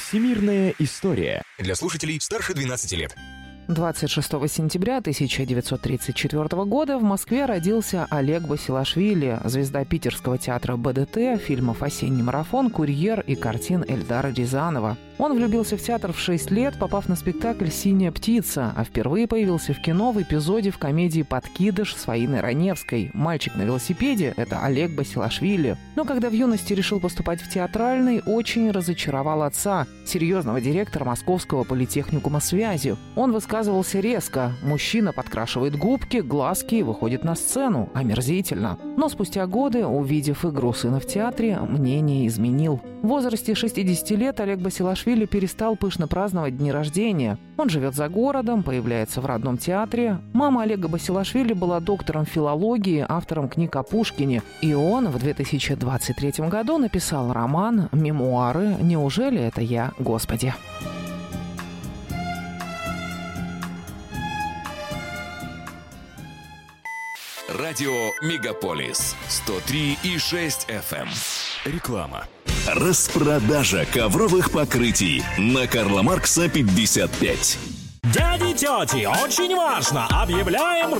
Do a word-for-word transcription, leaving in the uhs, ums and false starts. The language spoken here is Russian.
Всемирная история. Для слушателей старше двенадцати лет. двадцать шестого сентября тысяча девятьсот тридцать четвёртого года в Москве родился Олег Басилашвили, звезда питерского театра БДТ, фильмов «Осенний марафон», «Курьер» и картин Эльдара Рязанова. Он влюбился в театр в шесть лет, попав на спектакль «Синяя птица», а впервые появился в кино в эпизоде в комедии «Подкидыш» с Фаиной Раневской. «Мальчик на велосипеде» — это Олег Басилашвили. Но когда в юности решил поступать в театральный, очень разочаровал отца, серьезного директора Московского политехникума связи. Он высказывался резко. Мужчина подкрашивает губки, глазки и выходит на сцену. Омерзительно. Но спустя годы, увидев игру сына в театре, мнение изменил. В возрасте шестидесяти лет Олег Басилашвили перестал пышно праздновать дни рождения. Он живет за городом, появляется в родном театре. Мама Олега Басилашвили была доктором филологии, автором книг о Пушкине. И он в две тысячи двадцать третьем году написал роман «Мемуары. Неужели это я, Господи?». Радио Мегаполис сто три и шесть эф эм. Реклама. Распродажа ковровых покрытий на Карла Маркса пятьдесят пять. Дяди, тети, очень важно! Объявляем